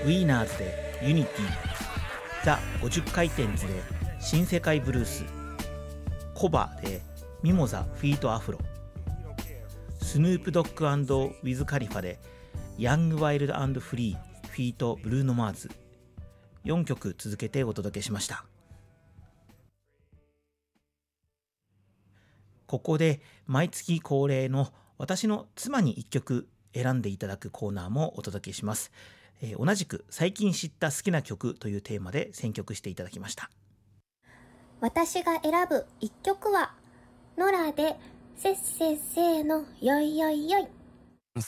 ウィーナーズでユニティ、ザ50回転ズで新世界ブルース、コバでミモザフィートアフロ、スヌープドッグ&ウィズカリファでヤングワイルド&フリーフィートブルーノマーズ、4曲続けてお届けしました。ここで毎月恒例の私の妻に1曲選んでいただくコーナーもお届けします。同じく最近知った好きな曲というテーマで選曲していただきました。 私が選ぶ1曲はノラでせっせっせーのよいよいよい。